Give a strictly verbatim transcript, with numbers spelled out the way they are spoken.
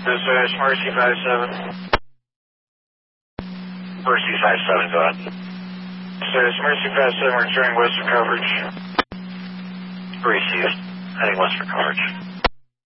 This is Mercy five seven. Mercy five seven, go ahead. This is Mercy five seven, returning west for coverage. Received. Heading west for coverage.